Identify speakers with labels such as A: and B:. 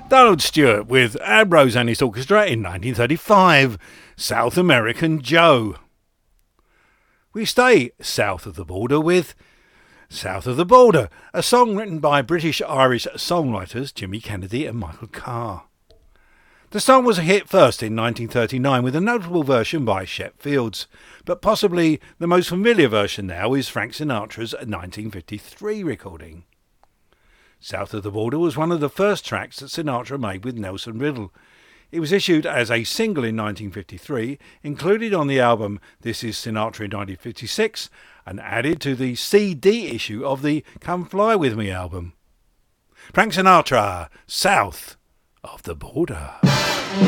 A: Donald Stewart with Ambrose and his orchestra in 1935, South American Joe. We stay south of the border with South of the Border, a song written by British-Irish songwriters Jimmy Kennedy and Michael Carr. The song was a hit first in 1939 with a notable version by Shep Fields, but possibly the most familiar version now is Frank Sinatra's 1953 recording. South of the Border was one of the first tracks that Sinatra made with Nelson Riddle. It was issued as a single in 1953, included on the album This Is Sinatra in 1956, and added to the CD issue of the Come Fly With Me album. Frank Sinatra, South of the Border.